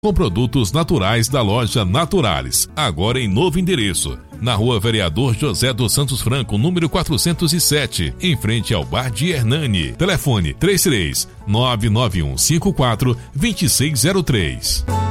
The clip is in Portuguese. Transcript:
com produtos naturais da loja Naturalis, agora em novo endereço, na Rua Vereador José dos Santos Franco, número 407, em frente ao Bar de Hernani. Telefone 33 99154 2603.